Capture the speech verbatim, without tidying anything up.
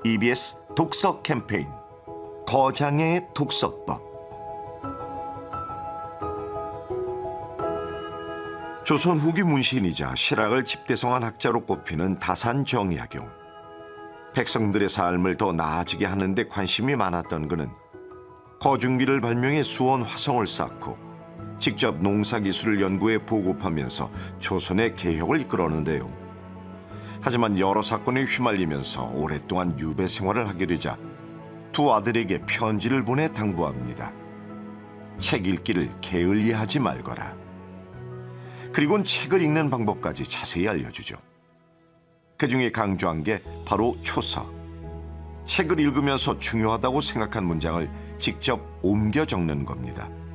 이비에스 독서 캠페인 거장의 독서법. 조선 후기 문신이자 실학을 집대성한 학자로 꼽히는 다산 정약용. 백성들의 삶을 더 나아지게 하는 데 관심이 많았던 그는 거중기를 발명해 수원 화성을 쌓고 직접 농사기술을 연구해 보급하면서 조선의 개혁을 이끌었는데요. 하지만 여러 사건에 휘말리면서 오랫동안 유배 생활을 하게 되자 두 아들에게 편지를 보내 당부합니다. 책 읽기를 게을리하지 말거라. 그리고는 책을 읽는 방법까지 자세히 알려주죠. 그중에 강조한 게 바로 초서. 책을 읽으면서 중요하다고 생각한 문장을 직접 옮겨 적는 겁니다.